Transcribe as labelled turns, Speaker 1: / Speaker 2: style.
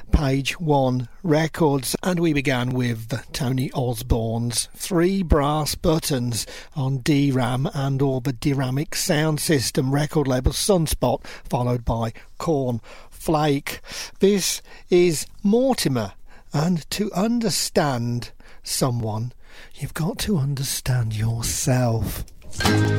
Speaker 1: Page One Records, and we began with Tony Osborne's Three Brass Buttons on DRAM and or the Dyramic Sound System record label Sunspot, followed by Corn Flake. This is Mortimer, and to understand someone, you've got to understand yourself.